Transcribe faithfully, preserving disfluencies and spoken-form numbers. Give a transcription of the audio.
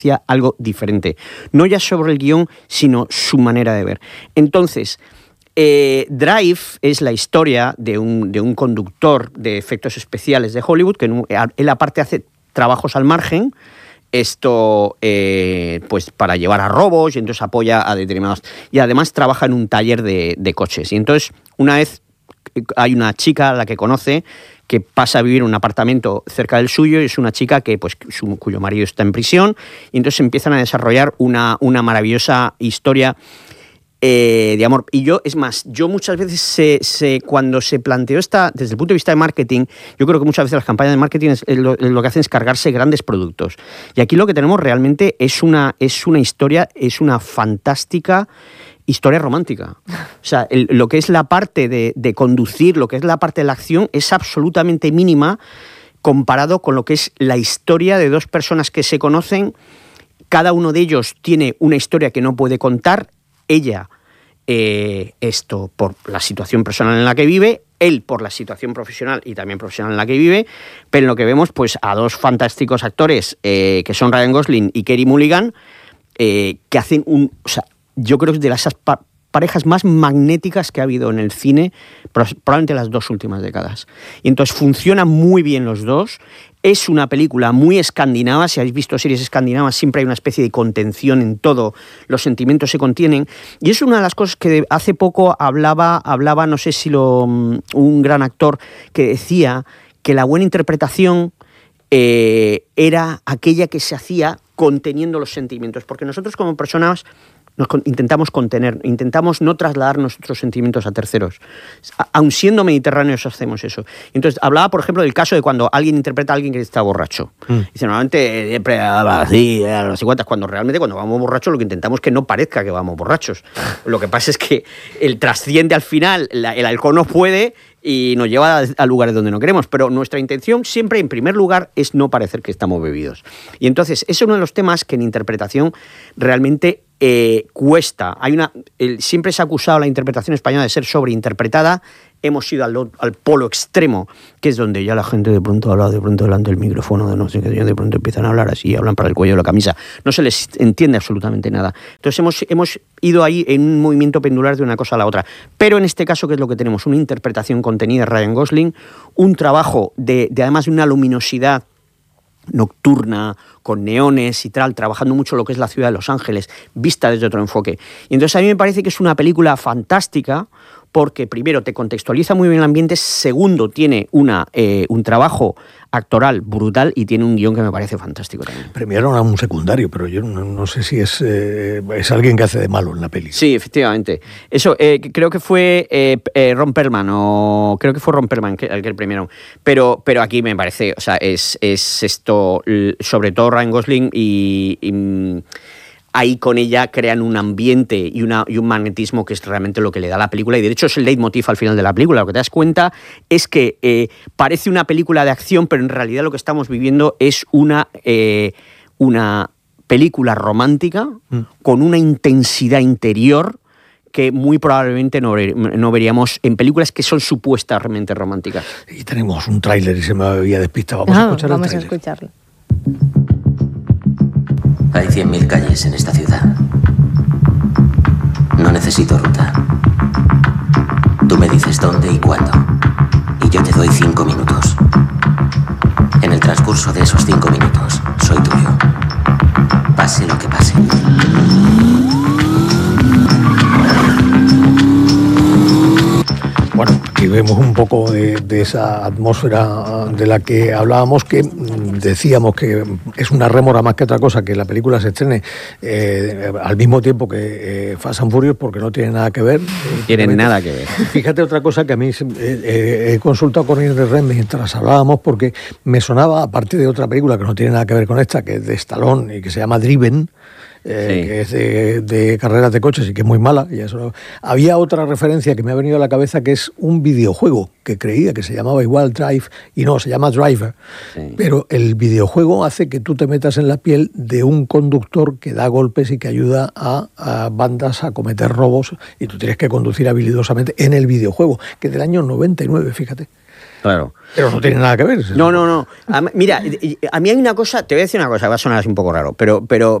algo diferente. No ya sobre el guión, sino su manera de ver. Entonces, eh, Drive es la historia de un, de un conductor de efectos especiales de Hollywood, que él aparte hace trabajos al margen, esto eh, pues para llevar a robos, y entonces apoya a determinados... Y además trabaja en un taller de, de coches. Y entonces, una vez hay una chica a la que conoce que pasa a vivir en un apartamento cerca del suyo, y es una chica que, pues, su, cuyo marido está en prisión, y entonces empiezan a desarrollar una, una maravillosa historia eh, de amor. Y yo, es más, yo muchas veces, se, se, cuando se planteó esta, desde el punto de vista de marketing, yo creo que muchas veces las campañas de marketing es, es lo, es lo que hacen es cargarse grandes productos. Y aquí lo que tenemos realmente es una, es una historia, es una fantástica historia romántica. O sea, el, lo que es la parte de, de conducir, lo que es la parte de la acción, es absolutamente mínima comparado con lo que es la historia de dos personas que se conocen. Cada uno de ellos tiene una historia que no puede contar. Ella, eh, esto por la situación personal en la que vive, él por la situación profesional y también profesional en la que vive, pero en lo que vemos, pues, a dos fantásticos actores, eh, que son Ryan Gosling y Carey Mulligan, eh, que hacen un... O sea, yo creo que es de las pa- parejas más magnéticas que ha habido en el cine, probablemente las dos últimas décadas. Y entonces funcionan muy bien los dos. Es una película muy escandinava. Si habéis visto series escandinavas, siempre hay una especie de contención en todo. Los sentimientos se contienen. Y es una de las cosas que hace poco hablaba, hablaba no sé si lo, un gran actor que decía que la buena interpretación eh, era aquella que se hacía conteniendo los sentimientos. Porque nosotros como personas nos intentamos contener, intentamos no trasladar nuestros sentimientos a terceros. Aun siendo mediterráneos hacemos eso. Entonces, hablaba, por ejemplo, del caso de cuando alguien interpreta a alguien que está borracho. Mm. Dice, normalmente siempre habla así, a los cincuenta, cuando realmente cuando vamos borrachos lo que intentamos es que no parezca que vamos borrachos. Lo que pasa es que el trasciende al final, la, el alcohol nos puede y nos lleva a, a lugares donde no queremos, pero nuestra intención siempre, en primer lugar, es no parecer que estamos bebidos. Y entonces, ese es uno de los temas que en interpretación realmente eh, cuesta. Hay una, el, siempre se ha acusado a la interpretación española de ser sobreinterpretada. Hemos ido al, al polo extremo, que es donde ya la gente de pronto habla, de pronto delante del micrófono, de no sé qué, de pronto empiezan a hablar así, hablan para el cuello de la camisa. No se les entiende absolutamente nada. Entonces hemos, hemos ido ahí en un movimiento pendular de una cosa a la otra. Pero en este caso, ¿qué es lo que tenemos? Una interpretación contenida de Ryan Gosling, un trabajo de, de además de una luminosidad nocturna, con neones y tal, trabajando mucho lo que es la ciudad de Los Ángeles, vista desde otro enfoque. Y entonces a mí me parece que es una película fantástica, porque primero te contextualiza muy bien el ambiente, segundo tiene una, eh, un trabajo actoral brutal y tiene un guión que me parece fantástico también. Premiaron a un secundario, pero yo no, no sé si es, eh, es alguien que hace de malo en la peli. Sí, efectivamente. Eso, eh, creo que fue eh, eh, Ron Perlman, o creo que fue Ron Perlman que, el que premiaron. Pero, pero aquí me parece, o sea, es, es esto, sobre todo Ryan Gosling y... y ahí con ella crean un ambiente y, una, y un magnetismo que es realmente lo que le da a la película, y de hecho es el leitmotiv al final de la película. Lo que te das cuenta es que eh, parece una película de acción, pero en realidad lo que estamos viviendo es una, eh, una película romántica mm. con una intensidad interior que muy probablemente no, no veríamos en películas que son supuestamente románticas. Y tenemos un tráiler y se me había despistado. Vamos no, a escuchar vamos el tráiler. a escucharlo. Hay cien mil calles en esta ciudad. No necesito ruta. Tú me dices dónde y cuándo, y yo te doy cinco minutos. En el transcurso de esos cinco minutos, soy tuyo. Pase lo que pase. Bueno, aquí vemos un poco de, de esa atmósfera de la que hablábamos, que decíamos que es una rémora más que otra cosa que la película se estrene eh, al mismo tiempo que eh, Fast and Furious, porque no tiene nada que ver. No tienen nada que ver. Fíjate otra cosa que a mí eh, eh, he consultado con Irene Red mientras hablábamos, porque me sonaba, aparte de otra película que no tiene nada que ver con esta, que es de Stallone y que se llama Driven, Eh, sí. que es de, de carreras de coches y que es muy mala. Y eso no... Había otra referencia que me ha venido a la cabeza, que es un videojuego que creía que se llamaba igual Drive, y no, se llama Driver. Sí. Pero el videojuego hace que tú te metas en la piel de un conductor que da golpes y que ayuda a, a bandas a cometer robos, y tú tienes que conducir habilidosamente en el videojuego, que es del año noventa y nueve, fíjate. Claro. Pero no tiene nada que ver. No, no, no. A, mira, a mí hay una cosa, te voy a decir una cosa, va a sonar así un poco raro, pero, pero